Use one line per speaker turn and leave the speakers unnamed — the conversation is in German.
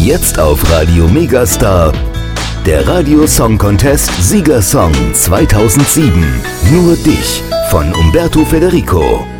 Jetzt auf Radio Megastar, der Radio Song Contest Siegersong 2007. Nur dich von Umberto Federico.